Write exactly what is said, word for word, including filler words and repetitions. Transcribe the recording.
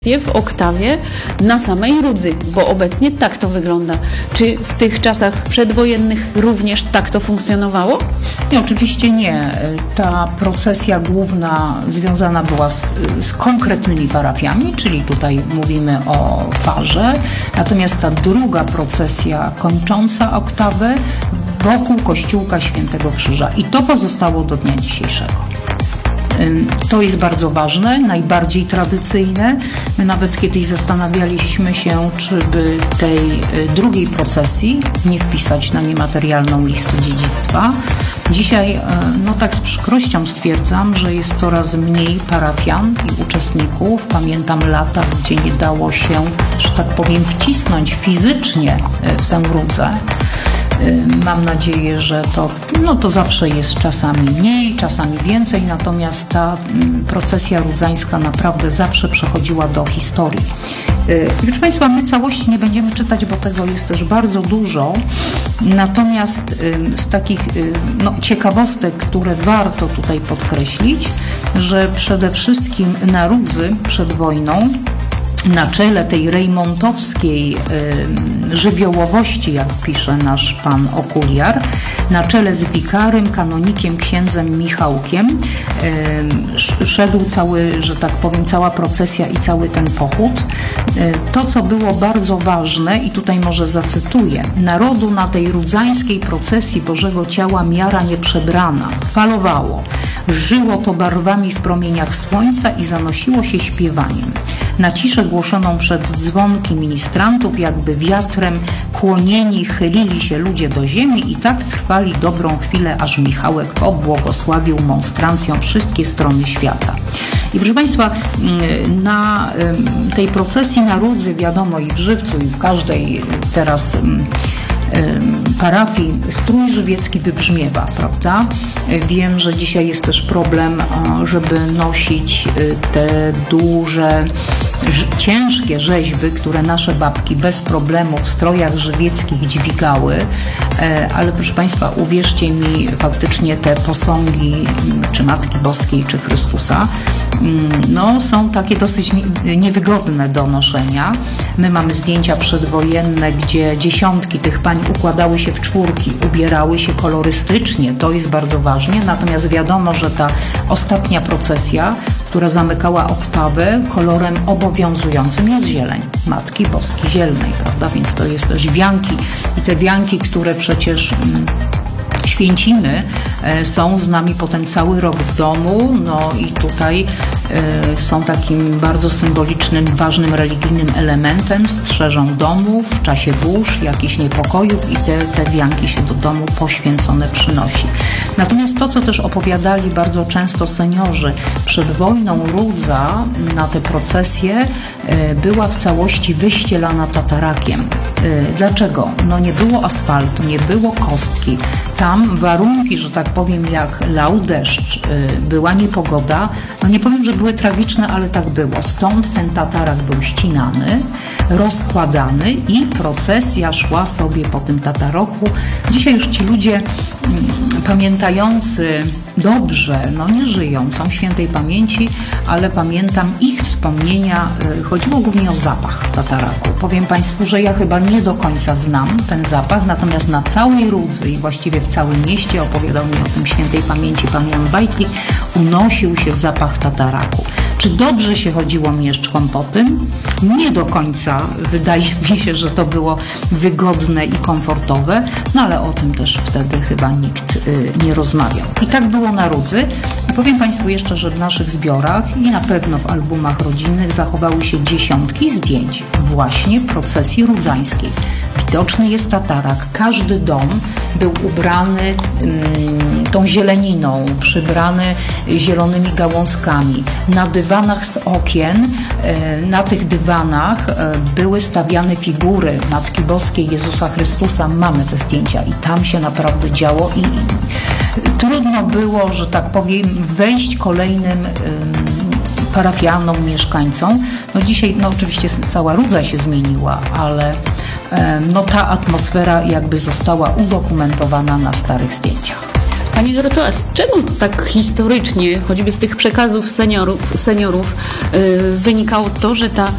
w oktawie na samej Rudzy, bo obecnie tak to wygląda. Czy w tych czasach przedwojennych również tak to funkcjonowało? Nie, oczywiście nie. Ta procesja główna związana była z, z konkretnymi parafiami, czyli tutaj mówimy o farze, natomiast ta druga procesja kończąca oktawę wokół kościółka Świętego Krzyża i to pozostało do dnia dzisiejszego. To jest bardzo ważne, najbardziej tradycyjne. My nawet kiedyś zastanawialiśmy się, czy by tej drugiej procesji nie wpisać na niematerialną listę dziedzictwa. Dzisiaj, no tak z przykrością stwierdzam, że jest coraz mniej parafian i uczestników. Pamiętam lata, gdzie nie dało się, że tak powiem, wcisnąć fizycznie w tę Rudzę. Mam nadzieję, że to, no to zawsze jest czasami mniej, czasami więcej, natomiast ta procesja rudzańska naprawdę zawsze przechodziła do historii. Proszę Państwa, my całości nie będziemy czytać, bo tego jest też bardzo dużo, natomiast z takich no, ciekawostek, które warto tutaj podkreślić, że przede wszystkim na Rudzy przed wojną na czele tej rejmontowskiej y, żywiołowości, jak pisze nasz pan Okuliar, na czele z wikarym, kanonikiem, księdzem Michałkiem y, szedł cały, że tak powiem, cała procesja i cały ten pochód. Y, to, co było bardzo ważne, i tutaj może zacytuję: narodu na tej rudzańskiej procesji Bożego Ciała miara nie przebrana, falowało, żyło to barwami w promieniach słońca i zanosiło się śpiewaniem. Na ciszę głoszoną przed dzwonki ministrantów, jakby wiatrem kłonieni chylili się ludzie do ziemi i tak trwali dobrą chwilę, aż Michałek pobłogosławił monstrancją wszystkie strony świata. I proszę Państwa, na tej procesji na Rudzy, wiadomo, i w Żywcu, i w każdej teraz parafii strój żywiecki wybrzmiewa, prawda? Wiem, że dzisiaj jest też problem, żeby nosić te duże, ciężkie rzeźby, które nasze babki bez problemu w strojach żywieckich dźwigały, ale proszę Państwa, uwierzcie mi, faktycznie te posągi czy Matki Boskiej, czy Chrystusa, no są takie dosyć niewygodne do noszenia. My mamy zdjęcia przedwojenne, gdzie dziesiątki tych pań układały się w czwórki, ubierały się kolorystycznie, to jest bardzo ważne, natomiast wiadomo, że ta ostatnia procesja, która zamykała oktawę, kolorem obowiązującym jest zieleń, Matki Boskiej Zielnej, prawda, więc to jest też wianki i te wianki, które przecież mm, święcimy, są z nami potem cały rok w domu, no i tutaj y, są takim bardzo symbolicznym, ważnym religijnym elementem, strzeżą domów w czasie burz, jakichś niepokojów i te, te wianki się do domu poświęcone przynosi. Natomiast to, co też opowiadali bardzo często seniorzy, przed wojną Rudza na te procesje y, była w całości wyścielana tatarakiem. Y, dlaczego? No nie było asfaltu, nie było kostki. Tam warunki, że tak powiem, jak lał deszcz, była niepogoda, no nie powiem, że były tragiczne, ale tak było. Stąd ten tatarak był ścinany, rozkładany i procesja szła sobie po tym tataroku. Dzisiaj już ci ludzie pamiętający dobrze, no nie żyją, są świętej pamięci, ale pamiętam ich wspomnienia, chodziło głównie o zapach tataraku. Powiem Państwu, że ja chyba nie do końca znam ten zapach, natomiast na całej Rudzy i właściwie w całym mieście, opowiadał mi o tym świętej pamięci pan Jan Bajtlik, unosił się zapach tataraku. Czy dobrze się chodziło mieszczkom po tym? Nie do końca. Wydaje mi się, że to było wygodne i komfortowe, no ale o tym też wtedy chyba nikt y, nie rozmawiał. I tak było na Rudzy. I powiem Państwu jeszcze, że w naszych zbiorach i na pewno w albumach rodzinnych zachowały się dziesiątki zdjęć właśnie procesji rudzańskiej. Widoczny jest tatarak. Każdy dom był ubrany mm, tą zieleniną, przybrany zielonymi gałązkami. Na dywanach z okien, e, na tych dywanach e, były stawiane figury Matki Boskiej, Jezusa Chrystusa. Mamy te zdjęcia i tam się naprawdę działo i, i trudno było, że tak powiem, wejść kolejnym e, parafianom, mieszkańcom. No dzisiaj, no oczywiście cała Rudza się zmieniła, ale no ta atmosfera jakby została udokumentowana na starych zdjęciach. Pani Doroto, a z czego tak historycznie, choćby z tych przekazów seniorów, seniorów yy, wynikało to, że ta